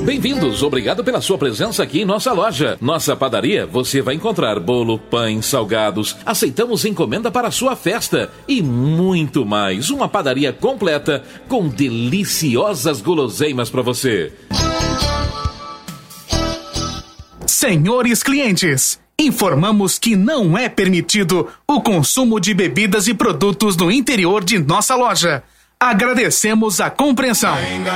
Bem-vindos, obrigado pela sua presença aqui em nossa loja. Nossa padaria, você vai encontrar bolo, pães, salgados. Aceitamos encomenda para a sua festa e muito mais. Uma padaria completa com deliciosas guloseimas para você. Senhores clientes, informamos que não é permitido o consumo de bebidas e produtos no interior de nossa loja. Agradecemos a compreensão.